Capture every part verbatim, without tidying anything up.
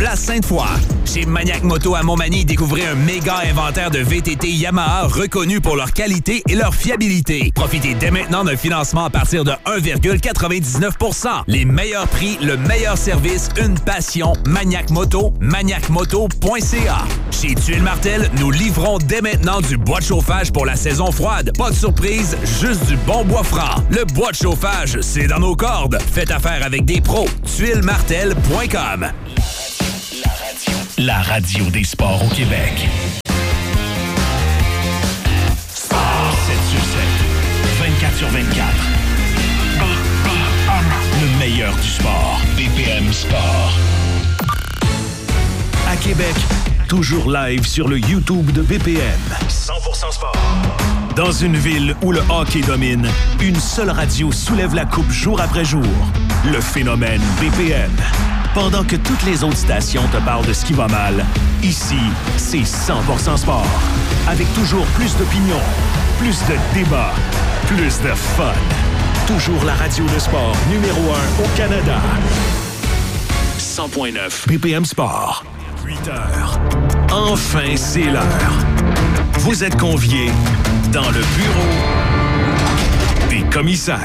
place Sainte-Foy. Chez Maniac Moto à Montmagny, découvrez un méga inventaire de V T T Yamaha reconnus pour leur qualité et leur fiabilité. Profitez dès maintenant d'un financement à partir de un virgule quatre-vingt-dix-neuf pour cent. Les meilleurs prix, le meilleur service, une passion. Maniac Moto, maniac moto point c a. Chez Tuile Martel, nous livrons dès maintenant du bois de chauffage pour la saison froide. Pas de surprise, juste du bon bois franc. Le bois de chauffage, c'est dans nos cordes. Faites affaire avec des pros. tuile martel point com. La radio. La radio des sports au Québec. Sport sept sur sept. vingt-quatre sur vingt-quatre. B P M. Le meilleur du sport. B P M Sport. À Québec, toujours live sur le YouTube de B P M. cent pour cent sport. Dans une ville où le hockey domine, une seule radio soulève la coupe jour après jour. Le phénomène B P M. Pendant que toutes les autres stations te parlent de ce qui va mal, ici, c'est cent pour cent sport. Avec toujours plus d'opinions, plus de débats, plus de fun. Toujours la radio de sport numéro un au Canada. cent point neuf B P M Sport. huit heures. Enfin, c'est l'heure. Vous êtes conviés dans le bureau des commissaires.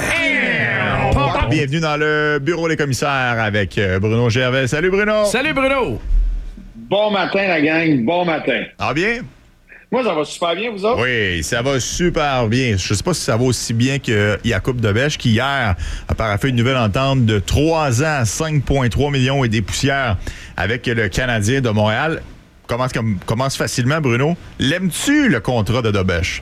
Bienvenue dans le bureau des commissaires avec Bruno Gervais. Salut Bruno! Salut Bruno! Bon matin la gang, bon matin. Ah bien? Moi, ça va super bien, vous autres? Oui, ça va super bien. Je sais pas si ça va aussi bien que Jakub Dobeš, qui hier a paraphé une nouvelle entente de trois ans, cinq virgule trois millions et des poussières avec le Canadien de Montréal. Commence, commence facilement, Bruno. L'aimes-tu, le contrat de Dobeš?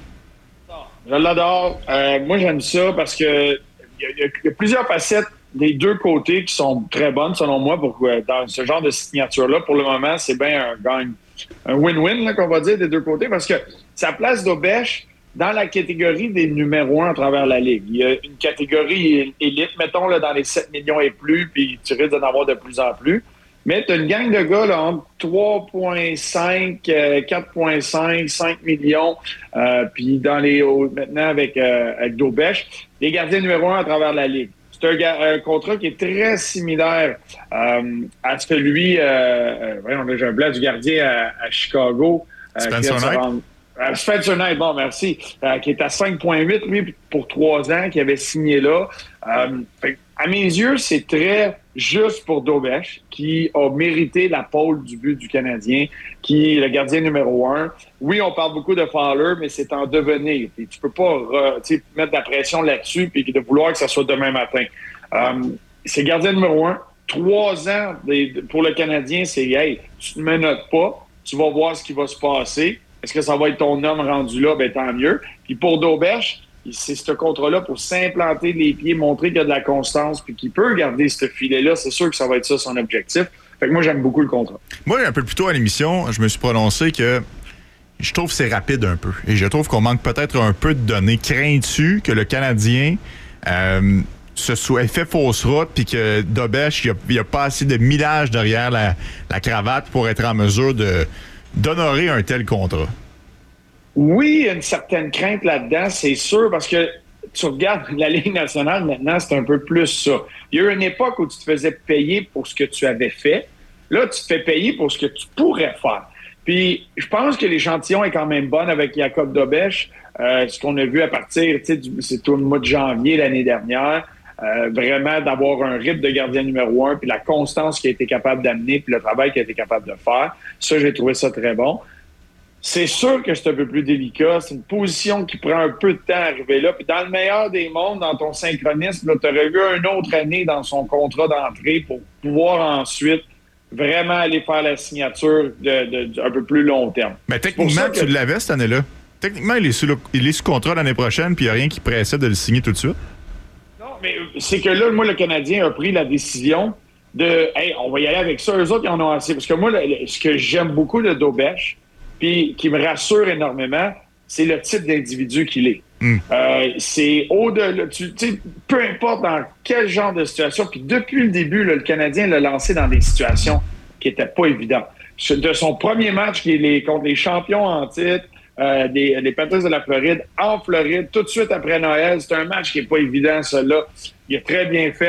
Je l'adore. Euh, moi, j'aime ça parce que il y, y, y a plusieurs facettes des deux côtés qui sont très bonnes, selon moi, pour dans ce genre de signature-là. Pour le moment, c'est bien un gagne, un win-win, là, qu'on va dire, des deux côtés, parce que ça place Dobeš dans la catégorie des numéros un à travers la Ligue. Il y a une catégorie élite, mettons, là, dans les sept millions et plus, puis tu risques d'en avoir de plus en plus. Mais tu as une gang de gars là, entre trois virgule cinq, quatre virgule cinq, cinq millions, euh, puis dans les maintenant avec, euh, avec Dobeš, les gardiens numéro un à travers la Ligue. C'est un, un contrat qui est très similaire euh, à celui, euh, voyons, j'ai un blanc du gardien à, à Chicago. Euh, Spencer Knight? Euh, Spencer Knight, bon, merci, euh, qui est à cinq virgule huit, lui, pour trois ans, qui avait signé là. Euh, fait, à mes yeux, c'est très juste pour Dobeš, qui a mérité la pole du but du Canadien, qui est le gardien numéro un. Oui, on parle beaucoup de Fowler, mais c'est en devenir. Et tu peux pas re, mettre de la pression là-dessus et de vouloir que ça soit demain matin. Euh, c'est gardien numéro un. Trois ans des, pour le Canadien, c'est « Hey, tu ne me notes pas, tu vas voir ce qui va se passer. Est-ce que ça va être ton homme rendu là? Ben tant mieux. » Puis pour Dobeš, c'est ce contrat-là pour s'implanter les pieds, montrer qu'il y a de la constance puis qu'il peut garder ce filet-là. C'est sûr que ça va être ça son objectif. Fait que moi, j'aime beaucoup le contrat. Moi, un peu plus tôt à l'émission, je me suis prononcé que je trouve que c'est rapide un peu. Et je trouve qu'on manque peut-être un peu de données. Crains-tu que le Canadien euh, se soit fait fausse route puis que Dobeš, il n'y a, a pas assez de millage derrière la, la cravate pour être en mesure de, d'honorer un tel contrat? Oui, il y a une certaine crainte là-dedans, c'est sûr, parce que tu regardes la Ligue nationale maintenant, c'est un peu plus ça. Il y a eu une époque où tu te faisais payer pour ce que tu avais fait. Là, tu te fais payer pour ce que tu pourrais faire. Puis, je pense que l'échantillon est quand même bon avec Jakub Dobeš. Euh, ce qu'on a vu à partir, tu sais, c'est tout le mois de janvier l'année dernière. Euh, vraiment d'avoir un rythme de gardien numéro un, puis la constance qu'il a été capable d'amener, puis le travail qu'il a été capable de faire. Ça, j'ai trouvé ça très bon. C'est sûr que c'est un peu plus délicat. C'est une position qui prend un peu de temps à arriver là. Puis dans le meilleur des mondes, dans ton synchronisme, tu aurais eu une autre année dans son contrat d'entrée pour pouvoir ensuite vraiment aller faire la signature de, de, de un peu plus long terme. Mais techniquement, que... tu l'avais cette année-là. Techniquement, il est sous, le, il est sous contrat l'année prochaine, puis il n'y a rien qui pressait de le signer tout de suite. Non, mais c'est que là, moi, le Canadien a pris la décision de « Hey, on va y aller avec ça. » Eux autres, ils en ont assez. Parce que moi, le, ce que j'aime beaucoup de Dobeš, puis qui me rassure énormément, c'est le type d'individu qu'il est. Mm. Euh, c'est au-delà, tu sais, peu importe dans quel genre de situation, puis depuis le début, là, le Canadien l'a lancé dans des situations qui n'étaient pas évidentes. De son premier match qui est les, contre les champions en titre, euh, des, les Panthers de la Floride, en Floride, tout de suite après Noël, c'est un match qui n'est pas évident, celui-là. Il a très bien fait.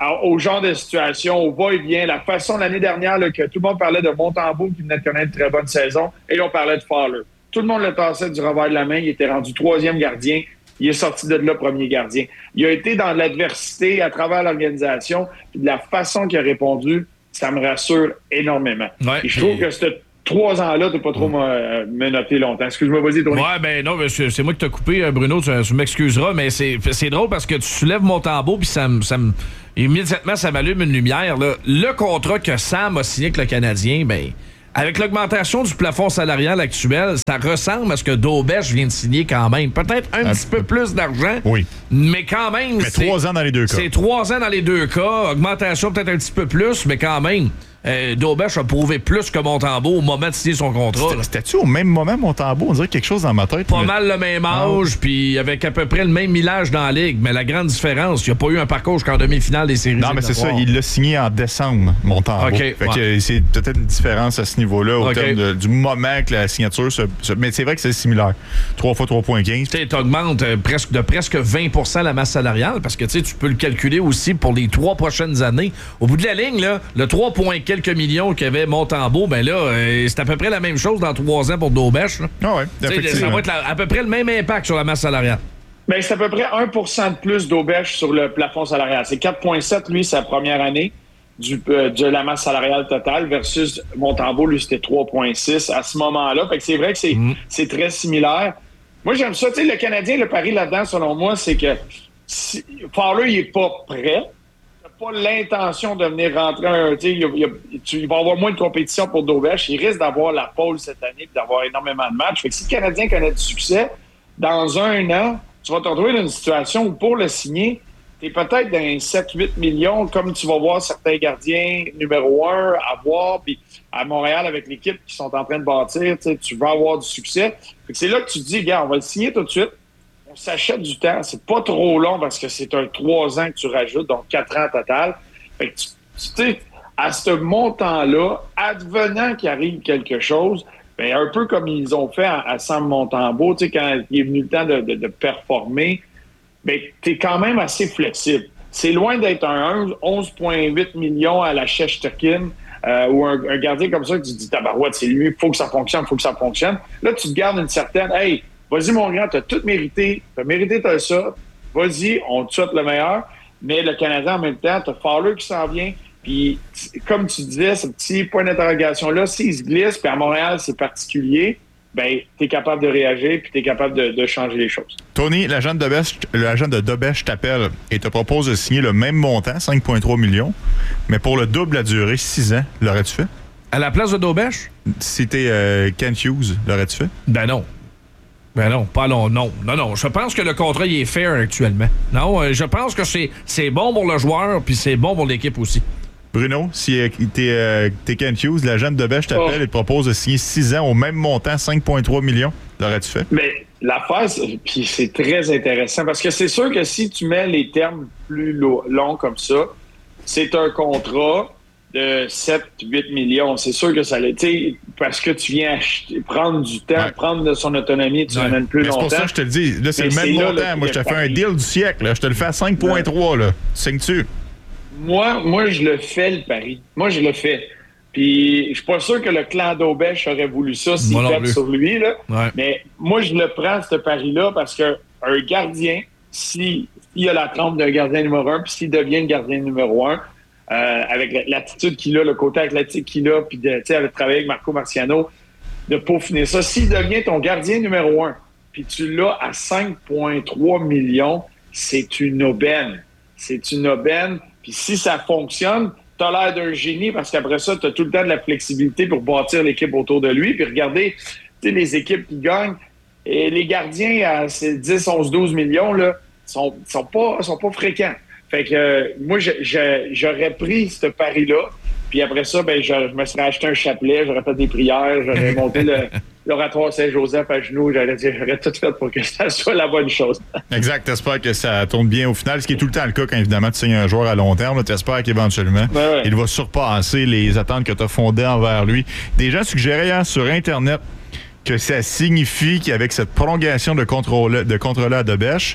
à, au genre de situation, au va-et-vient, la façon l'année dernière là, que tout le monde parlait de Montembeault qui venait de connaître une très bonne saison, et on parlait de Fowler. Tout le monde le tassait du revers de la main, il était rendu troisième gardien, il est sorti de là premier gardien. Il a été dans l'adversité à travers l'organisation, puis de la façon qu'il a répondu, ça me rassure énormément. Ouais, et je trouve et... que cette trois ans-là, t'es pas trop me, me noter longtemps. Excuse-moi, vas-y, Tony. Ouais, ben non, c'est, c'est moi qui t'ai coupé, Bruno, tu, tu m'excuseras, mais c'est, c'est drôle parce que tu soulèves Montembeault, puis ça me... Ça me immédiatement, ça m'allume une lumière. Là. Le contrat que Sam a signé avec le Canadien, ben... Avec l'augmentation du plafond salarial actuel, ça ressemble à ce que Daubèche vient de signer quand même. Peut-être un, un petit peu plus d'argent, oui. mais quand même... Mais c'est, trois ans dans les deux cas. C'est trois ans dans les deux cas. Augmentation peut-être un petit peu plus, mais quand même... Euh, Daubèche a prouvé plus que Montembeault au moment de signer son contrat. C'était, c'était-tu au même moment, Montembeault? On dirait quelque chose dans ma tête. Pas mais... mal le même âge, puis avec à peu près le même millage dans la Ligue. Mais la grande différence, il n'y a pas eu un parcours jusqu'en demi-finale des séries. Non, mais c'est ça, il l'a signé en décembre, Montembeault. Okay, fait ouais. que c'est peut-être une différence à ce niveau-là, au okay. terme de, du moment que la signature se, se... Mais c'est vrai que c'est similaire. trois fois trois virgule quinze. Tu augmentes euh, presque, de presque vingt pour cent la masse salariale, parce que tu peux le calculer aussi pour les trois prochaines années. Au bout de la ligne, là, le trois points quelques millions qu'avait Montembeault, ben là, euh, c'est à peu près la même chose dans trois ans pour Daubèche. Ah ouais, ça va être la, à peu près le même impact sur la masse salariale. Bien, c'est à peu près un pour cent de plus Daubèche sur le plafond salarial. C'est quatre virgule sept, lui, sa première année du, euh, de la masse salariale totale versus Montembeault, lui, c'était trois virgule six à ce moment-là. Fait que c'est vrai que c'est, mmh. c'est très similaire. Moi, j'aime ça. Tu sais, le Canadien, le pari là-dedans, selon moi, c'est que si, Fowler, il n'est pas prêt. Pas l'intention de venir rentrer un, il, il, il va y avoir moins de compétition pour Daubèche. Il risque d'avoir la pole cette année et d'avoir énormément de matchs. Fait que si le Canadien connaît du succès, dans un an, tu vas te retrouver dans une situation où pour le signer, tu es peut-être dans sept huit millions, comme tu vas voir certains gardiens numéro un avoir. Puis à Montréal, avec l'équipe qui sont en train de bâtir, tu vas avoir du succès. Fait que c'est là que tu te dis, gars, on va le signer tout de suite. On s'achète du temps. C'est pas trop long parce que c'est un trois ans que tu rajoutes, donc quatre ans total. Fait que tu sais, à ce montant-là, advenant qu'il arrive quelque chose, bien, un peu comme ils ont fait à, à Sam Montembeault, tu sais, quand il est venu le temps de, de, de performer, bien, t'es quand même assez flexible. C'est loin d'être un onze virgule huit millions à la Shesterkin euh, ou un, un gardien comme ça que tu te dis, tabarouette, c'est lui, il faut que ça fonctionne, il faut que ça fonctionne. Là, tu te gardes une certaine, hey, vas-y, mon grand, t'as tout mérité. T'as mérité, t'as ça. Vas-y, on te souhaite le meilleur. Mais le Canadien, en même temps, t'as Fowler qui s'en vient. Puis, comme tu disais, ce petit point d'interrogation-là, s'il se glisse, puis à Montréal, c'est particulier, bien, t'es capable de réagir, puis t'es capable de, de changer les choses. Tony, l'agent de Daubèche, l'agent de Daubèche t'appelle et te propose de signer le même montant, cinq virgule trois millions, mais pour le double la durée, six ans. L'aurais-tu fait? À la place de Daubèche? Si t'es euh, Kent Hughes, l'aurais-tu fait? Ben non. Ben non, pas long, non. Non, non. Je pense que le contrat, il est fair actuellement. Non, euh, je pense que c'est, c'est bon pour le joueur, puis c'est bon pour l'équipe aussi. Bruno, si euh, t'es, euh, t'es Kent Hughes, l'agent de Daubèche t'appelle oh. et te propose de signer six ans au même montant, cinq virgule trois millions, l'aurais-tu fait? Mais l'affaire, c'est, puis c'est très intéressant, parce que c'est sûr que si tu mets les termes plus lo- longs comme ça, c'est un contrat de sept huit millions. C'est sûr que ça l'est, tu sais, parce que tu viens acheter, prendre du temps, ouais. prendre de son autonomie, tu ouais. l'amènes plus mais longtemps. C'est pour ça que je te le dis. Là, c'est mais le même c'est montant. Là, moi, je te fais un deal du siècle. Là. Je te le fais à cinq virgule trois. Là. Signes-tu? Moi, moi, je le fais, le pari. Moi, je le fais. Puis, je suis pas sûr que le clan d'Aubèche aurait voulu ça s'il fait sur lui. Là. Ouais. Mais moi, je le prends, ce pari-là, parce qu'un gardien, s'il si, a la trempe d'un gardien numéro un, puis s'il devient le gardien numéro un, Euh, avec l'attitude qu'il a, le côté athlétique qu'il a, puis de, tu sais, avec travailler avec Marco Marciano, de peaufiner ça. S'il devient ton gardien numéro un, puis tu l'as à cinq virgule trois millions, c'est une aubaine. C'est une aubaine. Puis si ça fonctionne, t'as l'air d'un génie parce qu'après ça, t'as tout le temps de la flexibilité pour bâtir l'équipe autour de lui. Puis regardez, tu sais, les équipes qui gagnent, et les gardiens à ces dix, onze, douze millions, là, sont, sont pas, sont pas fréquents. Fait que euh, moi, je, je, j'aurais pris ce pari-là. Puis après ça, ben, je, je me serais acheté un chapelet, j'aurais fait des prières, j'aurais monté le, l'oratoire Saint-Joseph à genoux, j'aurais, j'aurais tout fait pour que ça soit la bonne chose. Exact. T'espères que ça tourne bien au final, ce qui est tout le temps le cas quand, évidemment, tu signes un joueur à long terme. T'espères qu'éventuellement, ben ouais. il va surpasser les attentes que tu as fondées envers lui. Des gens suggéraient hier sur Internet que ça signifie qu'avec cette prolongation de contrôle de contrôle à Daubèche,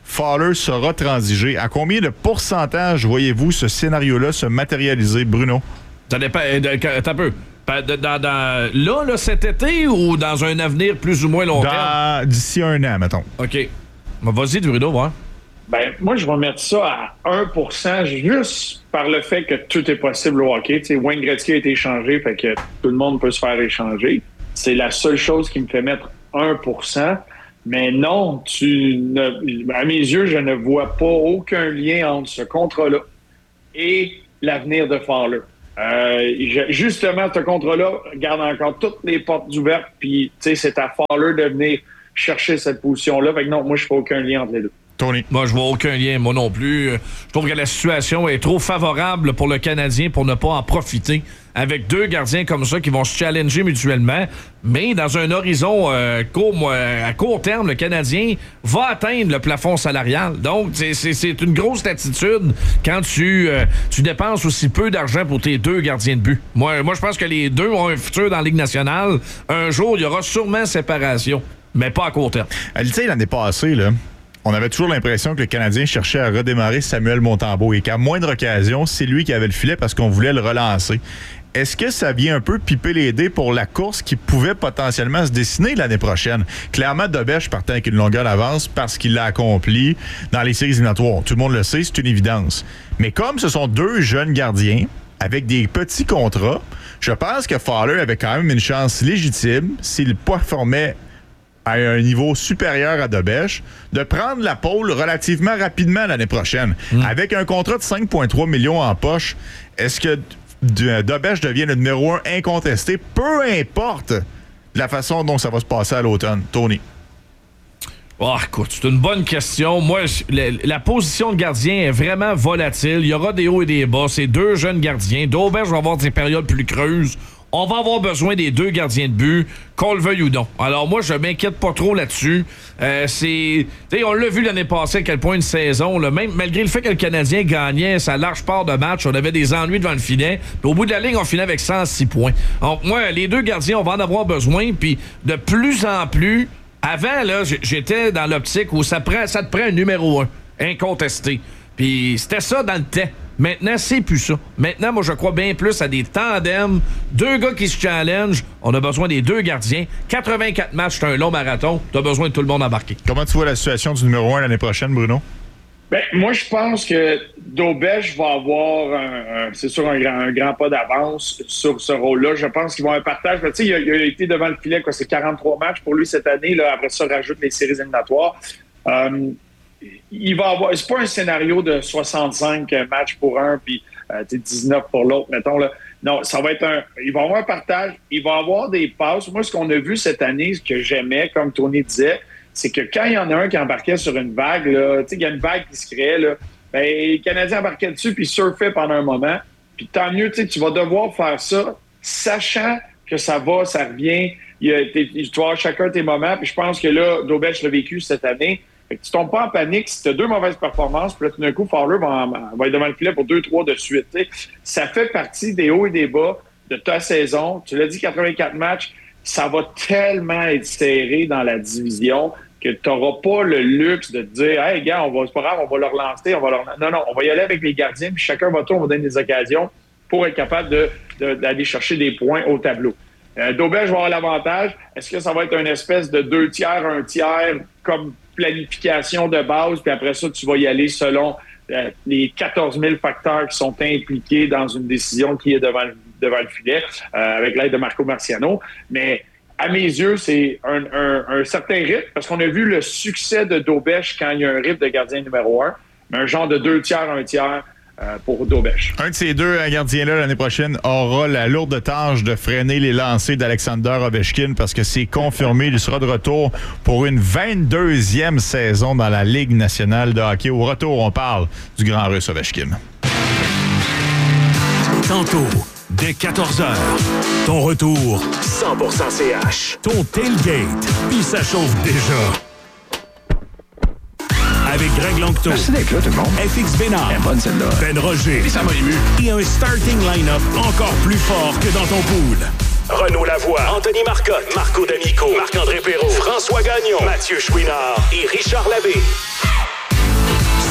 Fowler sera transigé. À combien de pourcentage voyez-vous ce scénario-là se matérialiser, Bruno? Ça dépend. Attends un peu. Dans, dans, là, là, cet été ou dans un avenir plus ou moins long dans, terme? D'ici un an, mettons. OK. Bon, vas-y, Bruno, voir. Ben, moi, je vais mettre ça à un pour cent juste par le fait que tout est possible au hockey. Tu sais, Wayne Gretzky a été échangé, fait que tout le monde peut se faire échanger. C'est la seule chose qui me fait mettre un pour cent. Mais non, tu ne, à mes yeux, je ne vois pas aucun lien entre ce contrat-là et l'avenir de Fowler. Euh, je, justement, ce contrat-là garde encore toutes les portes ouvertes, puis c'est à Fowler de venir chercher cette position-là. Fait que non, moi, je ne fais aucun lien entre les deux. Tony. Moi, je vois aucun lien, moi non plus. Je trouve que la situation est trop favorable pour le Canadien pour ne pas en profiter. Avec deux gardiens comme ça qui vont se challenger mutuellement. Mais dans un horizon euh, court, à court terme, le Canadien va atteindre le plafond salarial. Donc, c'est, c'est, c'est une grosse attitude quand tu, euh, tu dépenses aussi peu d'argent pour tes deux gardiens de but. Moi, moi, je pense que les deux ont un futur dans la Ligue nationale. Un jour, il y aura sûrement séparation, mais pas à court terme. Tu sais, l'année passée, là, on avait toujours l'impression que le Canadien cherchait à redémarrer Samuel Montembeault et qu'à moindre occasion, c'est lui qui avait le filet parce qu'on voulait le relancer. Est-ce que ça vient un peu piper les dés pour la course qui pouvait potentiellement se dessiner l'année prochaine? Clairement, Dobèche partait avec une longueur d'avance parce qu'il l'a accompli dans les séries éliminatoires. Tout le monde le sait, c'est une évidence. Mais comme ce sont deux jeunes gardiens avec des petits contrats, je pense que Fowler avait quand même une chance légitime s'il performait à un niveau supérieur à Dobèche, de prendre la pole relativement rapidement l'année prochaine. Mmh. Avec un contrat de cinq virgule trois millions en poche, est-ce que Dobèche devient le numéro un incontesté, peu importe la façon dont ça va se passer à l'automne? Tony. Oh, écoute, c'est une bonne question. Moi, la, la position de gardien est vraiment volatile. Il y aura des hauts et des bas. C'est deux jeunes gardiens. Dobèche va avoir des périodes plus creuses. On va avoir besoin des deux gardiens de but, qu'on le veuille ou non. Alors moi, je m'inquiète pas trop là-dessus. Euh, c'est, t'sais, on l'a vu l'année passée à quel point une saison, là, même malgré le fait que le Canadien gagnait sa large part de match, on avait des ennuis devant le filet. Puis au bout de la ligne, on finit avec cent six points. Donc moi, les deux gardiens, on va en avoir besoin. Puis de plus en plus, avant, là, j'étais dans l'optique où ça, prend, ça te prend un numéro un, incontesté. Puis c'était ça dans le temps. Maintenant, c'est plus ça. Maintenant, moi, je crois bien plus à des tandems, deux gars qui se challengent. On a besoin des deux gardiens. quatre-vingt-quatre matchs, c'est un long marathon. Tu as besoin de tout le monde embarqué. Comment tu vois la situation du numéro un l'année prochaine, Bruno? Ben, moi, je pense que Dobèche va avoir, un, un, c'est sûr, un grand, un grand pas d'avance sur ce rôle-là. Je pense qu'ils vont avoir un partage. Tu sais, il, il a été devant le filet, quoi. C'est quarante-trois matchs pour lui cette année. Là. Après ça, rajoute les séries éliminatoires. Euh, Il va avoir. C'est pas un scénario de soixante-cinq matchs pour un puis euh, dix-neuf pour l'autre, mettons là. Non, ça va être un. Il va avoir un partage, il va avoir des passes. Moi, ce qu'on a vu cette année, ce que j'aimais, comme Tony disait, c'est que quand il y en a un qui embarquait sur une vague, là, tu sais, il y a une vague qui se créait, là, ben, les Canadiens embarquaient dessus puis surfaient pendant un moment. Puis tant mieux, tu sais, tu vas devoir faire ça, sachant que ça va, ça revient. Il y a, tu vas avoir chacun tes moments. Puis je pense que là, Dobèche l'a vécu cette année. Fait que tu tombes pas en panique si tu as deux mauvaises performances, puis là, tout d'un coup, Fowler va, en, va être devant le filet pour deux, trois de suite. T'sais. Ça fait partie des hauts et des bas de ta saison. Tu l'as dit, quatre-vingt-quatre matchs, ça va tellement être serré dans la division que tu n'auras pas le luxe de te dire « Hey, gars, on va, c'est pas grave, on va le relancer. On va leur... » Non, non, on va y aller avec les gardiens, puis chacun va tour, on va donner des occasions pour être capable de, de, d'aller chercher des points au tableau. Euh, Dobèche va avoir l'avantage. Est-ce que ça va être une espèce de deux tiers, un tiers, comme planification de base, puis après ça, tu vas y aller selon euh, les quatorze mille facteurs qui sont impliqués dans une décision qui est devant le, devant le filet, euh, avec l'aide de Marco Marciano. Mais à mes yeux, c'est un, un, un certain rythme, parce qu'on a vu le succès de Dobèche quand il y a un rythme de gardien numéro un, mais un genre de deux tiers, un tiers, Euh, pour Dobèche. Un de ces deux gardiens-là, l'année prochaine, aura la lourde tâche de freiner les lancers d'Alexander Ovechkin parce que c'est confirmé, il sera de retour pour une vingt-deuxième saison dans la Ligue nationale de hockey. Au retour, on parle du grand russe Ovechkin. Tantôt, dès quatorze heures, ton retour cent pour cent C H. Ton tailgate, puis ça chauffe déjà. Avec Greg Longto. Merci d'être là, tout le monde. F X Bénard. Elle est bonne, celle-là. Ben Roger. Et ça m'a ému. Et un starting line-up encore plus fort que dans ton pool. Renaud Lavoie, Anthony Marcotte, Marco D'Amico, Marc-André Perrault, François Gagnon, Mathieu Chouinard et Richard Labbé.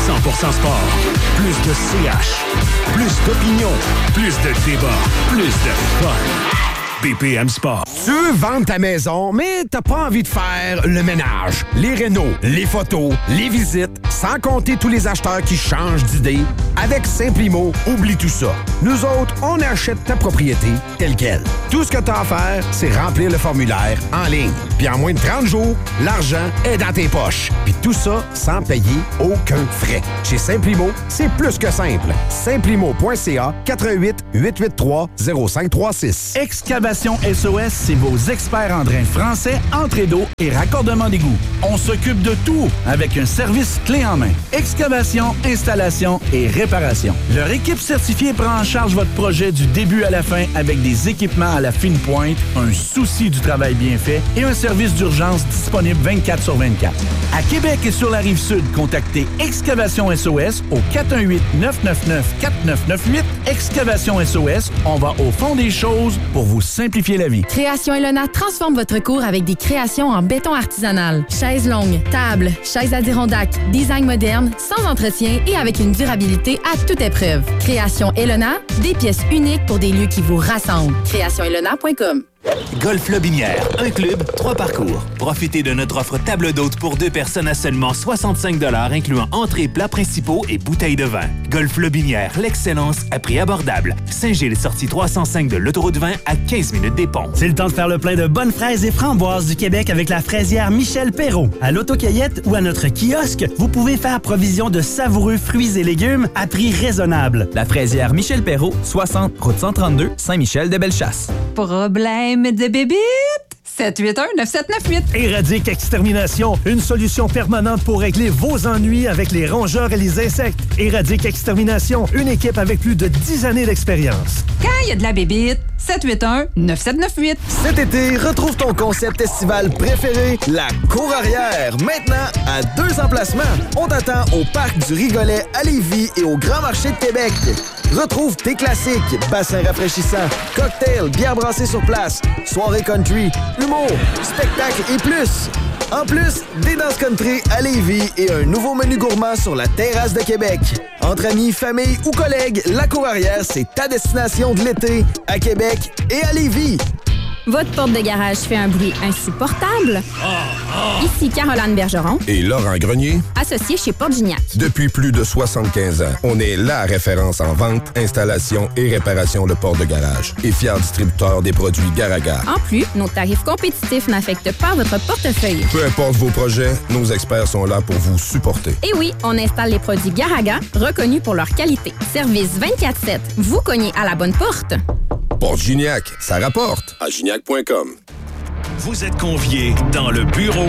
cent pour cent Sport. Plus de C H. Plus d'opinion. Plus de débat. Plus de fun. B P M Sport. Tu veux vendre ta maison, mais t'as pas envie de faire le ménage, les rénaux, les photos, les visites, sans compter tous les acheteurs qui changent d'idée. Avec Simplimo, oublie tout ça. Nous autres, on achète ta propriété telle quelle. Tout ce que t'as à faire, c'est remplir le formulaire en ligne. Puis en moins de trente jours, l'argent est dans tes poches. Puis tout ça sans payer aucun frais. Chez Simplimo, c'est plus que simple. Simplimo point C A quatre un huit, huit huit trois, zéro cinq trois six. Excavation S O S, c'est vos experts en drain français, entrée d'eau et raccordement d'égout. On s'occupe de tout avec un service clé en main. Excavation, installation et réparation. Leur équipe certifiée prend en charge votre projet du début à la fin avec des équipements à la fine pointe, un souci du travail bien fait et un service d'urgence disponible vingt-quatre sur vingt-quatre. À Québec et sur la Rive-Sud, contactez Excavation S O S au quatre un huit, neuf neuf neuf, quatre neuf neuf huit. Excavation S O S, on va au fond des choses pour vous simplifier la vie. Création Elona transforme votre cour avec des créations en béton artisanal. Chaises longues, tables, chaises Adirondack, design moderne, sans entretien et avec une durabilité à toute épreuve. Création Elona, des pièces uniques pour des lieux qui vous rassemblent. création elona point com. Golf Lobinière, un club, trois parcours. Profitez de notre offre table d'hôte pour deux personnes à seulement soixante-cinq dollars, incluant entrées, plats principaux et bouteilles de vin. Golf Lobinière, l'excellence à prix abordable. Saint-Gilles, sortie trois cent cinq de l'autoroute vingt à quinze minutes des ponts. C'est le temps de faire le plein de bonnes fraises et framboises du Québec avec la fraisière Michel Perrault. À l'Autocueillette ou à notre kiosque, vous pouvez faire provision de savoureux fruits et légumes à prix raisonnable. La fraisière Michel Perrault, soixante, route cent trente-deux, Saint-Michel-de-Bellechasse. Problème de bébite? sept huit un, neuf sept neuf huit. Éradique Extermination, une solution permanente pour régler vos ennuis avec les rongeurs et les insectes. Éradique Extermination, une équipe avec plus de dix années d'expérience. Quand il y a de la bébite, sept huit un, neuf sept neuf huit. Cet été, retrouve ton concept estival préféré, la Cour Arrière. Maintenant, à deux emplacements. On t'attend au Parc du Rigolet à Lévis et au Grand Marché de Québec. Retrouve tes classiques, bassins rafraîchissants, cocktails, bières brassées sur place, soirée country, humour, spectacle et plus. En plus, des danses country à Lévis et un nouveau menu gourmand sur la terrasse de Québec. Entre amis, famille ou collègues, la Cour Arrière, c'est ta destination de l'été à Québec et à Lévis. Votre porte de garage fait un bruit insupportable? Ici Caroline Bergeron et Laurent Grenier, associés chez Porte Gignac. Depuis plus de soixante-quinze ans, on est la référence en vente, installation et réparation de portes de garage et fier distributeur des produits Garaga. En plus, nos tarifs compétitifs n'affectent pas votre portefeuille. Peu importe vos projets, nos experts sont là pour vous supporter. Et oui, on installe les produits Garaga, reconnus pour leur qualité. Service vingt-quatre sept. Vous cognez à la bonne porte. Porte Gignac, ça rapporte à gignac point com. Vous êtes conviés dans le bureau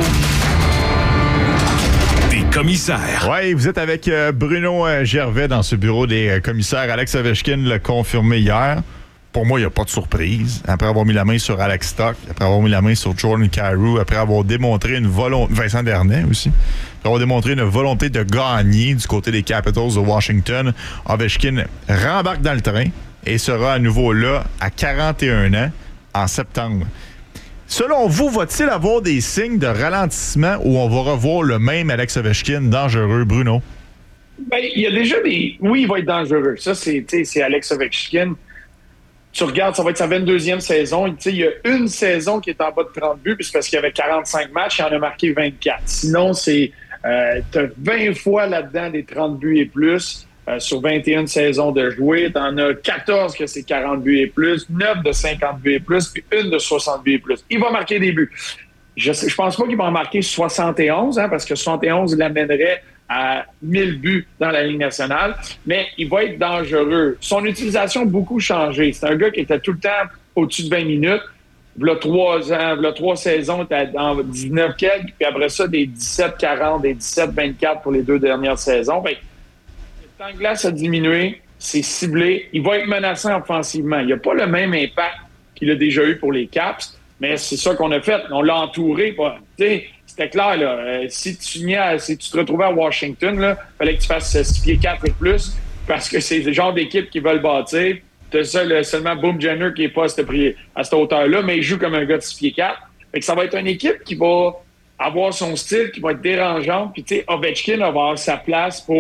des commissaires. Oui, vous êtes avec euh, Bruno euh, Gervais dans ce bureau des euh, commissaires. Alex Ovechkin l'a confirmé hier. Pour moi, il n'y a pas de surprise. Après avoir mis la main sur Alex Stock, après avoir mis la main sur Jordan Kyrou, après avoir démontré une volonté... Vincent Dernay aussi. Après avoir démontré une volonté de gagner du côté des Capitals de Washington, Ovechkin rembarque dans le train et sera à nouveau là à quarante et un ans en septembre. Selon vous, va-t-il avoir des signes de ralentissement ou on va revoir le même Alex Ovechkin dangereux, Bruno? Ben, il y a déjà des... Oui, il va être dangereux. Ça, c'est, c'est Alex Ovechkin. Tu regardes, ça va être sa vingt-deuxième saison. Il y a une saison qui est en bas de trente buts, puis c'est parce qu'il y avait quarante-cinq matchs, il en a marqué vingt-quatre. Sinon, c'est euh, tu as vingt fois là-dedans des trente buts et plus. Euh, sur vingt et une saisons de jouer, t'en as quatorze que c'est quarante buts et plus, neuf de cinquante buts et plus, puis une de soixante buts et plus. Il va marquer des buts. Je sais, je pense pas qu'il va en marquer soixante et onze, hein, parce que soixante et onze l'amènerait à mille buts dans la Ligue nationale, mais il va être dangereux. Son utilisation a beaucoup changé. C'est un gars qui était tout le temps au-dessus de vingt minutes. V'là trois ans, v'là trois saisons, il était dans dix-neuf quelques, puis après ça, des dix-sept quarante, des dix-sept vingt-quatre pour les deux dernières saisons. Fait, le temps de glace a diminué, c'est ciblé. Il va être menaçant offensivement. Il n'a pas le même impact qu'il a déjà eu pour les Caps, mais c'est ça qu'on a fait. On l'a entouré. C'était clair. Là. Euh, si, tu à, si tu te retrouvais à Washington, il fallait que tu fasses six pieds quatre et plus, parce que c'est le genre d'équipe qui veulent bâtir. Tu as seul, seulement Boom Jenner qui n'est pas à cette, à cette hauteur-là, mais il joue comme un gars de six pieds quatre. Fait que ça va être une équipe qui va avoir son style, qui va être dérangeante. Puis, tu sais, Ovechkin va avoir sa place pour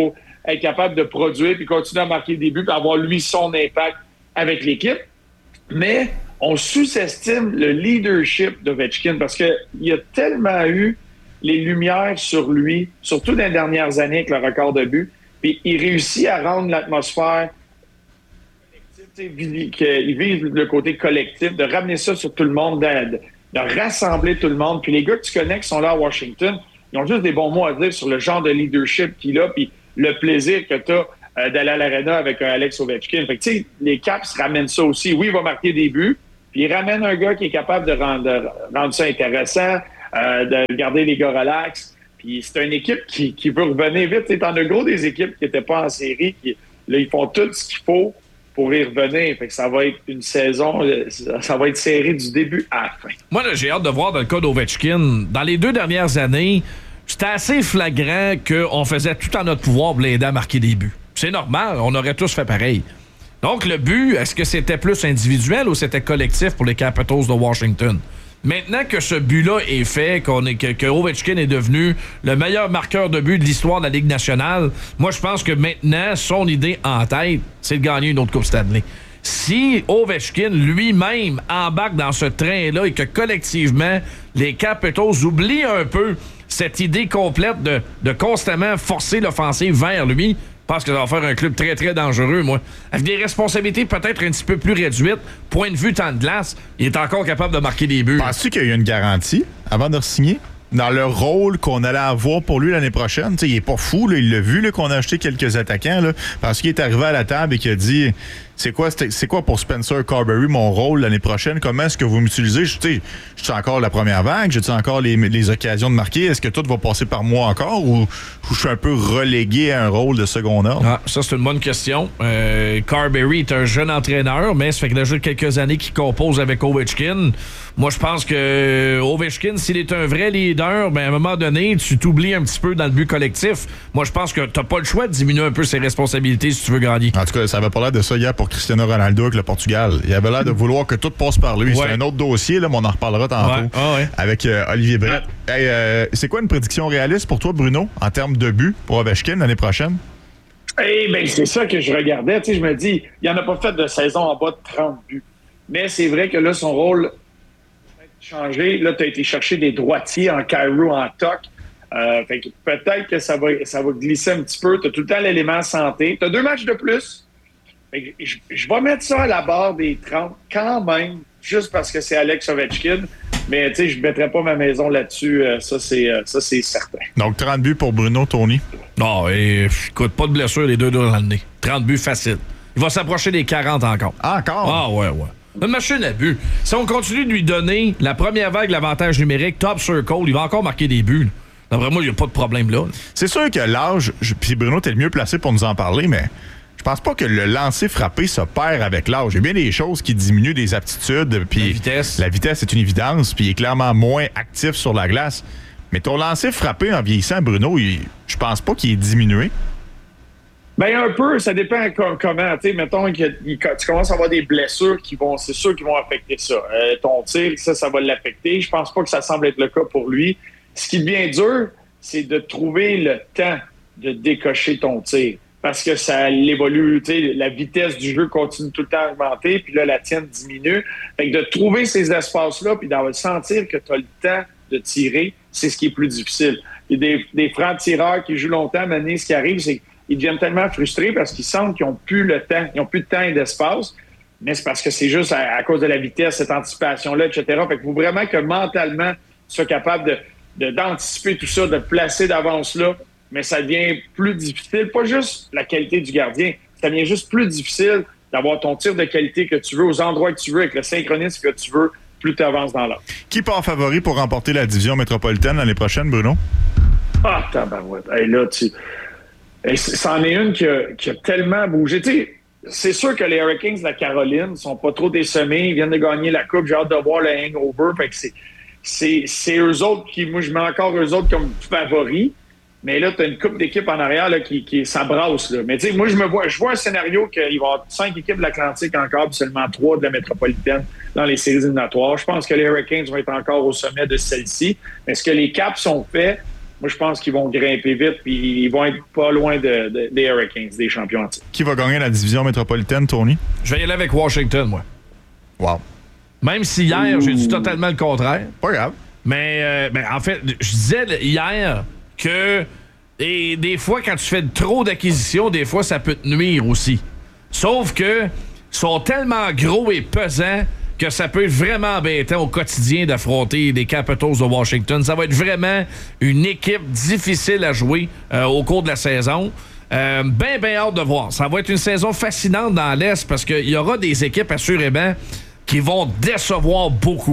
être capable de produire puis continuer à marquer des buts puis avoir, lui, son impact avec l'équipe. Mais on sous-estime le leadership d'Ovechkin parce qu'il y a tellement eu les lumières sur lui, surtout dans les dernières années avec le record de buts, puis il réussit à rendre l'atmosphère collective, qu'il vise le côté collectif, de ramener ça sur tout le monde, de, de rassembler tout le monde. Puis les gars que tu connais qui sont là à Washington, ils ont juste des bons mots à dire sur le genre de leadership qu'il a, puis le plaisir que tu as euh, d'aller à l'Arena avec un Alex Ovechkin. Fait que, tu sais, les Caps ramènent ça aussi. Oui, il va marquer des buts, puis il ramène un gars qui est capable de rendre, de rendre ça intéressant, euh, de garder les gars relax. Puis c'est une équipe qui, qui veut revenir vite. Tu sais, t'en as gros des équipes qui n'étaient pas en série, qui là, ils font tout ce qu'il faut pour y revenir. Fait que ça va être une saison, ça va être serré du début à la fin. Moi, là, j'ai hâte de voir dans le cas d'Ovechkin. Dans les deux dernières années, c'était assez flagrant qu'on faisait tout en notre pouvoir pour l'aider à marquer des buts. C'est normal, on aurait tous fait pareil. Donc, le but, est-ce que c'était plus individuel ou c'était collectif pour les Capitals de Washington? Maintenant que ce but-là est fait, qu'on est, que, que Ovechkin est devenu le meilleur marqueur de but de l'histoire de la Ligue nationale, moi, je pense que maintenant, son idée en tête, c'est de gagner une autre Coupe Stanley. Si Ovechkin lui-même embarque dans ce train-là et que collectivement, les Capitals oublient un peu cette idée complète de, de constamment forcer l'offensive vers lui, je pense que ça va faire un club très, très dangereux, moi. Avec des responsabilités peut-être un petit peu plus réduites, point de vue temps de glace, il est encore capable de marquer des buts. Penses-tu qu'il y a eu une garantie avant de signer? Dans le rôle qu'on allait avoir pour lui l'année prochaine, t'sais, il est pas fou, là, il l'a vu là, qu'on a acheté quelques attaquants, là, parce qu'il est arrivé à la table et qu'il a dit c'est quoi, c'est quoi pour Spencer Carberry mon rôle l'année prochaine? Comment est-ce que vous m'utilisez? Je suis encore la première vague, j'ai encore les, les occasions de marquer. Est-ce que tout va passer par moi encore ou, ou je suis un peu relégué à un rôle de second ordre? Ah, ça, c'est une bonne question. Euh, Carberry est un jeune entraîneur, mais ça fait qu'il a déjà quelques années qu'il compose avec Ovechkin. Moi, je pense que Ovechkin, s'il est un vrai leader, ben, à un moment donné, tu t'oublies un petit peu dans le but collectif. Moi, je pense que t'as pas le choix de diminuer un peu ses responsabilités si tu veux gagner. En tout cas, ça avait pas l'air de ça hier pour Cristiano Ronaldo avec le Portugal. Il avait l'air de vouloir que tout passe par lui. Ouais. C'est un autre dossier, là, mais on en reparlera tantôt. Ouais. Ah ouais. Avec euh, Olivier Brett. Ouais. Hey, euh, c'est quoi une prédiction réaliste pour toi, Bruno, en termes de buts pour Ovechkin l'année prochaine? Eh bien, c'est ça que je regardais. Tu sais, je me dis, il n'en a pas fait de saison en bas de trente buts. Mais c'est vrai que là, son rôle changé. Là, tu as été chercher des droitiers en Kyrou, en Toc. Euh, fait que peut-être que ça va, ça va glisser un petit peu. Tu as tout le temps l'élément santé. Tu as deux matchs de plus. Fait que je, je vais mettre ça à la barre des trente quand même, juste parce que c'est Alex Ovechkin. Mais tu sais, je ne mettrai pas ma maison là-dessus. Euh, ça, c'est, euh, ça, c'est certain. Donc, trente buts pour Bruno, Tony. Non, et, écoute, pas de blessure les deux dans l'année. trente buts facile. Il va s'approcher des quarante encore. Ah, encore? Ah, ouais, ouais. Une machine à but. Si on continue de lui donner la première vague, l'avantage numérique, top circle, il va encore marquer des buts. D'après moi, il n'y a pas de problème là. C'est sûr que l'âge, puis Bruno, t'es le mieux placé pour nous en parler, mais je pense pas que le lancer frappé se perd avec l'âge. Il y a bien des choses qui diminuent des aptitudes. Puis la vitesse. La vitesse, c'est une évidence, puis il est clairement moins actif sur la glace. Mais ton lancer frappé en vieillissant, Bruno, il, je pense pas qu'il est diminué. Bien, un peu, ça dépend comment. Tu sais, mettons que tu commences à avoir des blessures qui vont, c'est sûr, qui vont affecter ça. Euh, ton tir, ça, ça va l'affecter. Je pense pas que ça semble être le cas pour lui. Ce qui devient dur, c'est de trouver le temps de décocher ton tir. Parce que ça l'évolue, tu sais, la vitesse du jeu continue tout le temps à augmenter, puis là, la tienne diminue. Fait que de trouver ces espaces-là, puis de sentir que tu as le temps de tirer, c'est ce qui est plus difficile. Il y a des, des francs-tireurs qui jouent longtemps, mais ce qui arrive, c'est ils deviennent tellement frustrés parce qu'ils sentent qu'ils n'ont plus le temps, ils n'ont plus de temps et d'espace, mais c'est parce que c'est juste à, à cause de la vitesse, cette anticipation-là, et cetera. Fait qu'il faut vraiment que mentalement, tu sois capable de, de, d'anticiper tout ça, de placer d'avance là, mais ça devient plus difficile. Pas juste la qualité du gardien, ça devient juste plus difficile d'avoir ton tir de qualité que tu veux, aux endroits que tu veux, avec le synchronisme que tu veux, plus tu avances dans l'ordre. Qui part favori pour remporter la division métropolitaine l'année prochaine, Bruno? Ah, tabarouette. Hey, là, tu... Et c'en est une qui a, qui a tellement bougé. Tu sais, c'est sûr que les Hurricanes de la Caroline sont pas trop décemés. Ils viennent de gagner la Coupe. J'ai hâte de voir le hangover. Fait que c'est, c'est, c'est eux autres qui... Moi, je mets encore eux autres comme favoris. Mais là, tu as une coupe d'équipes en arrière là, qui, qui s'abrasse. Là. Mais tu sais, moi, je me vois, je vois un scénario qu'il va y avoir cinq équipes de l'Atlantique encore, puis seulement trois de la métropolitaine dans les séries éliminatoires. Je pense que les Hurricanes vont être encore au sommet de celle-ci. Mais est-ce que les Caps sont faits? Moi, je pense qu'ils vont grimper vite puis ils vont être pas loin de, de, des Hurricanes, des champions en titre. Qui va gagner la division métropolitaine, Tony? Je vais y aller avec Washington, moi. Wow. Même si hier, Ouh. j'ai dit totalement le contraire. Pas grave. Mais, euh, mais en fait, je disais hier que et des fois, quand tu fais trop d'acquisitions, des fois, ça peut te nuire aussi. Sauf que sont tellement gros et pesants que ça peut être vraiment embêtant au quotidien d'affronter les Capitals de Washington. Ça va être vraiment une équipe difficile à jouer euh, au cours de la saison. Euh, ben, ben hâte de voir. Ça va être une saison fascinante dans l'Est parce qu'il y aura des équipes, assurément, qui vont décevoir beaucoup.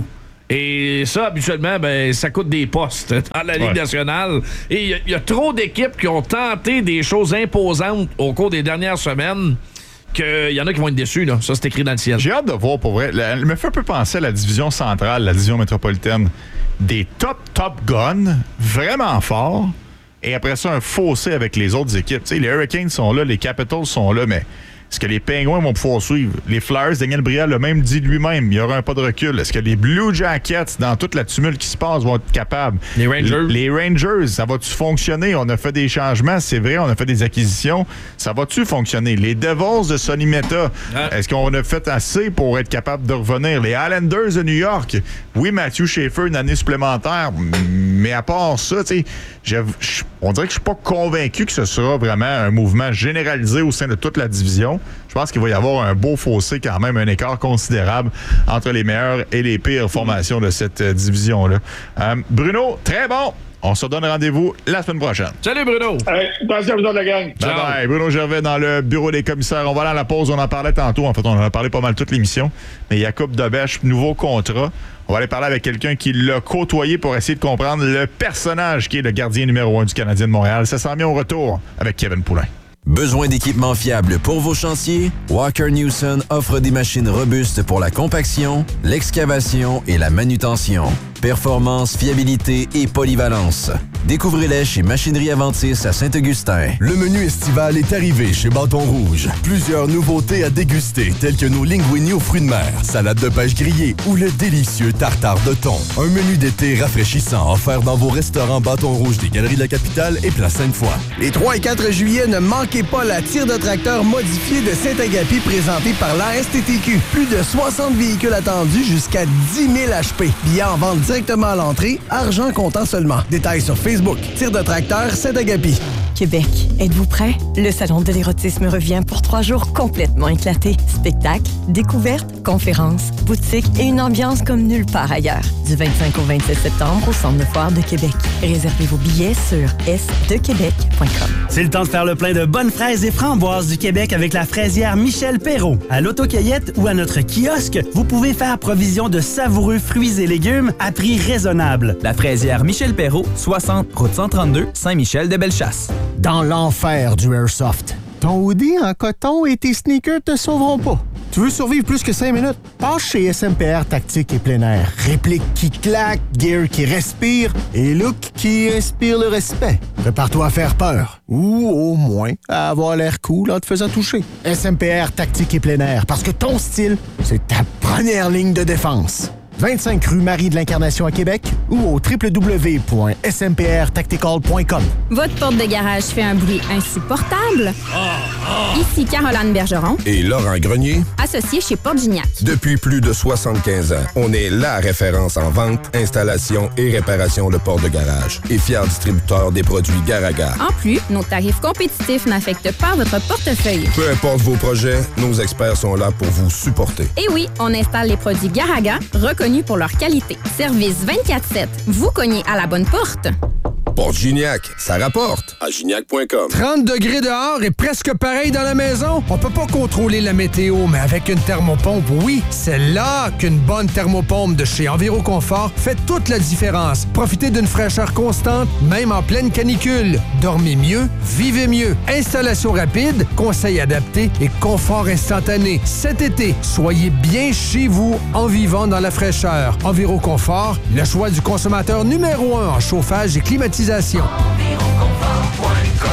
Et ça, habituellement, ben, ça coûte des postes dans la Ligue ouais. nationale. Et il y, y a trop d'équipes qui ont tenté des choses imposantes au cours des dernières semaines qu'il y en a qui vont être déçus. Là. Ça, c'est écrit dans le ciel. J'ai hâte de voir, pour vrai. Elle me fait un peu penser à la division centrale, la division métropolitaine. Des top, top guns, vraiment forts. Et après ça, un fossé avec les autres équipes. T'sais, les Hurricanes sont là, les Capitals sont là, mais... Est-ce que les Penguins vont pouvoir suivre? Les Flyers, Daniel Brière l'a même dit lui-même, il y aura un pas de recul. Est-ce que les Blue Jackets, dans toute la tumulte qui se passe, vont être capables? Les Rangers. Les Rangers, ça va-tu fonctionner? On a fait des changements, c'est vrai, on a fait des acquisitions. Ça va-tu fonctionner? Les Devils de Sonny Meta, ah. est-ce qu'on a fait assez pour être capable de revenir? Les Islanders de New York, oui, Matthew Schaefer, une année supplémentaire, mais à part ça, tu sais, on dirait que je suis pas convaincu que ce sera vraiment un mouvement généralisé au sein de toute la division. Je pense qu'il va y avoir un beau fossé, quand même, un écart considérable entre les meilleures et les pires formations de cette euh, division-là. Euh, Bruno, très bon. On se donne rendez-vous la semaine prochaine. Salut, Bruno. Hey, attention à vous de la gang. Bye bye. Bruno Gervais dans le bureau des commissaires. On va aller à la pause. On en parlait tantôt. En fait, on en a parlé pas mal toute l'émission. Mais Jacob Dobèche, nouveau contrat. On va aller parler avec quelqu'un qui l'a côtoyé pour essayer de comprendre le personnage qui est le gardien numéro un du Canadien de Montréal. Ça s'en vient au retour avec Kevin Poulin. Besoin d'équipements fiables pour vos chantiers? Walker Newson offre des machines robustes pour la compaction, l'excavation et la manutention. Performance, fiabilité et polyvalence. Découvrez-les chez Machinerie Aventis à Saint-Augustin. Le menu estival est arrivé chez Bâton Rouge. Plusieurs nouveautés à déguster, telles que nos linguini aux fruits de mer, salade de pêche grillée ou le délicieux tartare de thon. Un menu d'été rafraîchissant offert dans vos restaurants Bâton Rouge des Galeries de la Capitale et Place Sainte-Foy. Les trois et quatre juillet, ne manquez pas la tire de tracteur modifiée de Saint-Agapi présentée par l'A S T T Q. Plus de soixante véhicules attendus jusqu'à dix mille H P. Billets en vente directement à l'entrée, argent comptant seulement. Détails sur Facebook. Tire de tracteur Saint-Agapi. Québec, êtes-vous prêts? Le Salon de l'érotisme revient pour trois jours complètement éclatés. Spectacles, découvertes, conférences, boutiques et une ambiance comme nulle part ailleurs. Du vingt-cinq au vingt-sept septembre au Centre de foire de Québec. Réservez vos billets sur s de québec point com. C'est le temps de faire le plein de bonnes fraises et framboises du Québec avec la fraisière Michel Perrault. À l'autocueillette ou à notre kiosque, vous pouvez faire provision de savoureux fruits et légumes à prix raisonnable. La fraisière Michel Perrault, soixante route cent trente-deux, Saint-Michel-de-Bellechasse. Dans l'enfer du Airsoft, ton hoodie en coton et tes sneakers te sauveront pas. Tu veux survivre plus que cinq minutes? Passe chez S M P R Tactique et Plein Air. Réplique qui claque, gear qui respire et look qui inspire le respect. Prépare-toi à faire peur. Ou au moins à avoir l'air cool en te faisant toucher. S M P R Tactique et Plein Air, parce que ton style, c'est ta première ligne de défense. vingt-cinq rue Marie de l'Incarnation à Québec ou au w w w point s m p r tactical point com. Votre porte de garage fait un bruit insupportable? Oh, oh. Ici Caroline Bergeron et Laurent Grenier, associés chez Porte Gignac. Depuis plus de soixante-quinze ans, on est la référence en vente, installation et réparation de portes de garage et fier distributeur des produits Garaga. En plus, nos tarifs compétitifs n'affectent pas votre portefeuille. Peu importe vos projets, nos experts sont là pour vous supporter. Et oui, on installe les produits Garaga, reconnus pour leur qualité. Service vingt-quatre sept. Vous cognez à la bonne porte. Porte Gignac, ça rapporte à gignac point com. trente degrés dehors et presque pareil dans la maison. On peut pas contrôler la météo, mais avec une thermopompe, oui, c'est là qu'une bonne thermopompe de chez Enviroconfort fait toute la différence. Profitez d'une fraîcheur constante, même en pleine canicule. Dormez mieux, vivez mieux. Installation rapide, conseils adaptés et confort instantané. Cet été, soyez bien chez vous en vivant dans la fraîcheur. Enviroconfort, le choix du consommateur numéro un en chauffage et climatisation.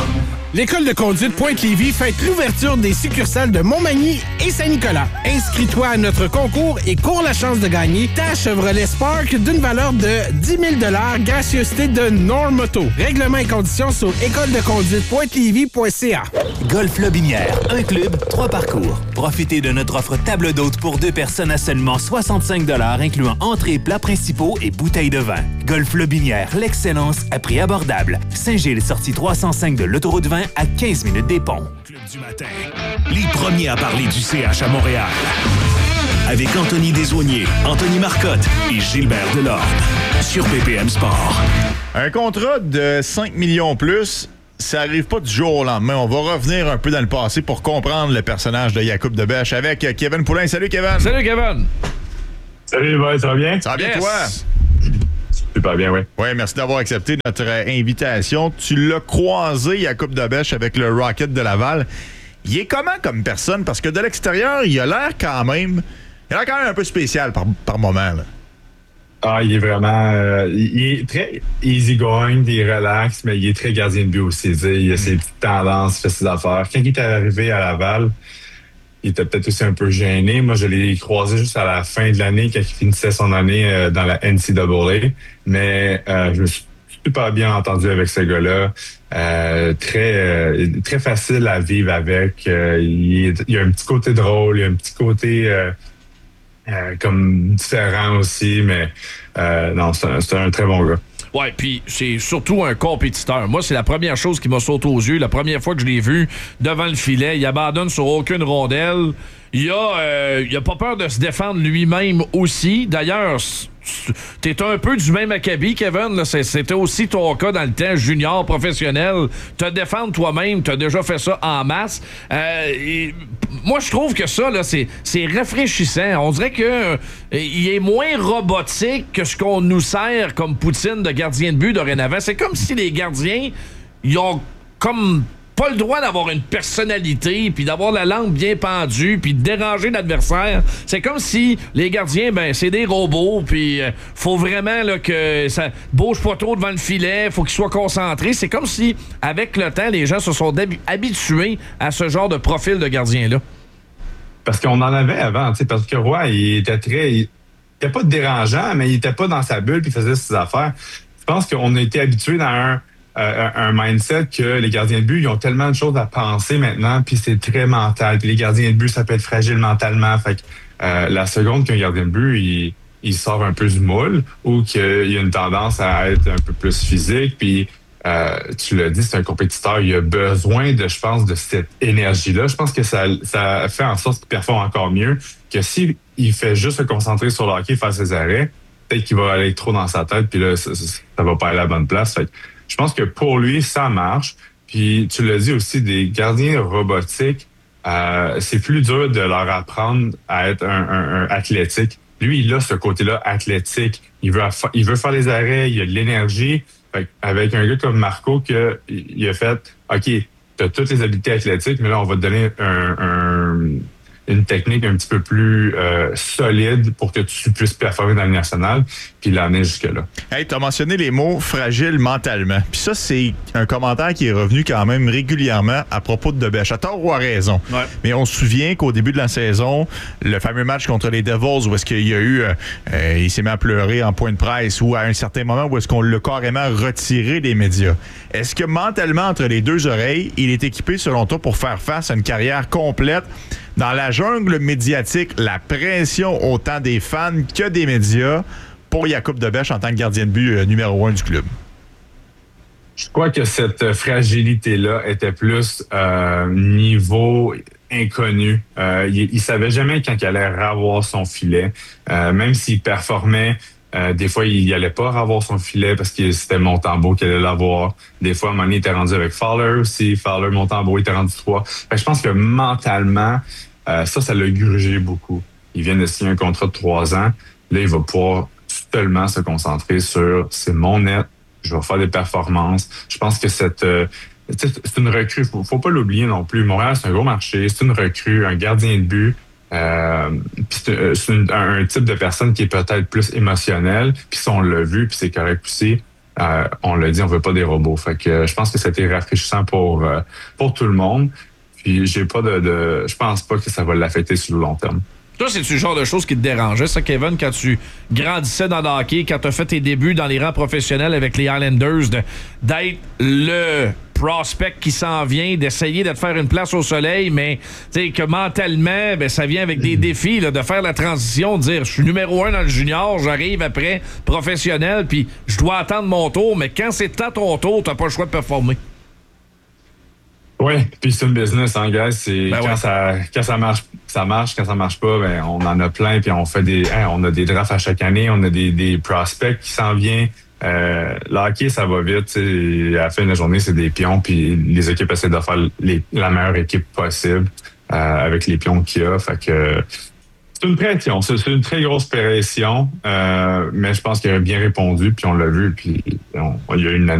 L'école de conduite Pointe-Lévis fête l'ouverture des succursales de Montmagny et Saint-Nicolas. Inscris-toi à notre concours et cours la chance de gagner ta Chevrolet Spark d'une valeur de dix mille dollars, gracieuseté de Normoto. Règlements et conditions sur école de conduite pointe lévis point c a. Golf Lobinière, un club, trois parcours. Profitez de notre offre table d'hôte pour deux personnes à seulement soixante-cinq dollars, incluant entrées, plats principaux et bouteilles de vin. Golf Lobinière, l'excellence à prix abordable. Saint-Gilles, sortie trois cent cinq de l'autoroute vingt à quinze minutes des ponts. Club du matin, les premiers à parler du C H à Montréal. Avec Anthony Desaulniers, Anthony Marcotte et Gilbert Delorme. Sur B P M Sport. Un contrat de cinq millions plus, ça arrive pas du jour au lendemain. On va revenir un peu dans le passé pour comprendre le personnage de Jakub de Bèche avec Kevin Poulin. Salut Kevin! Salut Kevin! Salut, ouais, ça va bien? Ça va bien, yes. toi? Super bien, oui. Oui, merci d'avoir accepté notre euh, invitation. Tu l'as croisé, Jakub de Bèche, avec le Rocket de Laval. Il est comment comme personne? Parce que de l'extérieur, il a l'air quand même... Il a l'air quand même un peu spécial par, par moment, là. Ah, il est vraiment... Euh, il est très easy-going, il est relax, mais il est très gardien de but aussi. Il a ses petites tendances, il fait ses affaires. Quand il est arrivé à Laval, il était peut-être aussi un peu gêné. Moi, je l'ai croisé juste à la fin de l'année, quand il finissait son année euh, dans la N C A A. Mais euh, je me suis super bien entendu avec ce gars-là. Euh, très euh, très facile à vivre avec. Euh, il, est, il a un petit côté drôle, il a un petit côté euh, euh, comme différent aussi. Mais euh, non, c'est un, c'est un très bon gars. Ouais, puis c'est surtout un compétiteur. Moi, c'est la première chose qui m'a sauté aux yeux. La première fois que je l'ai vu devant le filet, il abandonne sur aucune rondelle. Il a, euh, il a pas peur de se défendre lui-même aussi. D'ailleurs, t'es un peu du même acabit, Kevin. Là. C'était aussi ton cas dans le temps junior, professionnel. Te défendre toi-même, t'as déjà fait ça en masse. Euh, et, moi, je trouve que ça, là, c'est, c'est rafraîchissant. On dirait que euh, il est moins robotique que ce qu'on nous sert comme poutine de gardien de but dorénavant. C'est comme si les gardiens, ils ont comme... pas le droit d'avoir une personnalité, puis d'avoir la langue bien pendue, puis de déranger l'adversaire. C'est comme si les gardiens, ben c'est des robots, puis euh, faut vraiment là, que ça bouge pas trop devant le filet, faut qu'ils soient concentrés. C'est comme si, avec le temps, les gens se sont dab- habitués à ce genre de profil de gardien-là. Parce qu'on en avait avant, tu sais, parce que Roy, il était très... Il était pas dérangeant, mais il était pas dans sa bulle, puis il faisait ses affaires. Je pense qu'on a été habitués dans un... Euh, un mindset que les gardiens de but, ils ont tellement de choses à penser maintenant, puis c'est très mental. Puis les gardiens de but, ça peut être fragile mentalement. Fait que euh, la seconde qu'un gardien de but, il, il sort un peu du moule ou qu'il y a une tendance à être un peu plus physique, puis euh, tu l'as dit, c'est un compétiteur, il a besoin de, je pense, de cette énergie-là. Je pense que ça, ça fait en sorte qu'il performe encore mieux que s'il fait juste se concentrer sur le hockey, faire ses arrêts, peut-être qu'il va aller trop dans sa tête, puis là, ça, ça, ça va pas aller à la bonne place. Fait que je pense que pour lui, ça marche. Puis tu l'as dit aussi, des gardiens robotiques, euh, c'est plus dur de leur apprendre à être un, un, un athlétique. Lui, il a ce côté-là athlétique. Il veut, il veut faire les arrêts, il a de l'énergie. Fait avec un gars comme Marco, que, il a fait, OK, tu as toutes les habiletés athlétiques, mais là, on va te donner un... un une technique un petit peu plus euh, solide pour que tu puisses performer dans le national, puis l'amener jusque-là. Hey, tu as mentionné les mots « fragile mentalement ». Puis ça, c'est un commentaire qui est revenu quand même régulièrement à propos de Debèche. À tort ou à raison. Ouais. Mais on se souvient qu'au début de la saison, le fameux match contre les Devils, où est-ce qu'il y a eu... Euh, euh, il s'est mis à pleurer en point de presse, ou à un certain moment où est-ce qu'on l'a carrément retiré des médias. Est-ce que mentalement, entre les deux oreilles, il est équipé, selon toi, pour faire face à une carrière complète dans la jungle médiatique, la pression autant des fans que des médias pour Jakub de Bèche en tant que gardien de but euh, numéro un du club? Je crois que cette fragilité-là était plus euh, niveau inconnu. Euh, il, il savait jamais quand il allait avoir son filet. Euh, même s'il performait, euh, des fois, il n'allait pas avoir son filet parce que c'était Montembeault qui allait l'avoir. Des fois, à un moment donné, il était rendu avec Fowler aussi. Fowler, Montembeault, il était rendu trois. Fait que je pense que mentalement, euh, ça, ça l'a grugé beaucoup. Il vient de signer un contrat de trois ans. Là, il va pouvoir seulement se concentrer sur « c'est mon net, je vais faire des performances ». Je pense que cette... Euh, c'est une recrue, faut, faut pas l'oublier non plus. Montréal, c'est un gros marché, c'est une recrue, un gardien de but. Euh, puis c'est, c'est une, un, un type de personne qui est peut-être plus émotionnel. Puis ça, on l'a vu, puis c'est correct aussi. Euh, on l'a dit, on veut pas des robots. Fait que euh, je pense que c'était rafraîchissant pour euh, pour tout le monde. Puis j'ai pas de, de je pense pas que ça va l'affecter sur le long terme. Toi, c'est-tu le genre de choses qui te dérangeait, ça, Kevin, quand tu grandissais dans le hockey, quand tu as fait tes débuts dans les rangs professionnels avec les Islanders, de, d'être le prospect qui s'en vient, d'essayer de te faire une place au soleil, mais que mentalement, ben, ça vient avec des défis, là, de faire la transition, de dire, je suis numéro un dans le junior, j'arrive après professionnel, puis je dois attendre mon tour, mais quand c'est à ton tour, t'as pas le choix de performer. Oui, puis c'est une business, hein, guys. C'est ben quand, ouais. ça, quand ça marche, ça marche. Quand ça marche pas, ben, on en a plein. Puis on fait des, hein, on a des drafts à chaque année. On a des, des prospects qui s'en viennent. Euh, le hockey, ça va vite. T'sais. À la fin de la journée, c'est des pions. Puis les équipes essaient de faire les, la meilleure équipe possible euh, avec les pions qu'il y a. Fait que c'est une pression. C'est, c'est une très grosse pression. Euh, mais je pense qu'il a bien répondu. Puis on l'a vu. Puis on, il y a eu une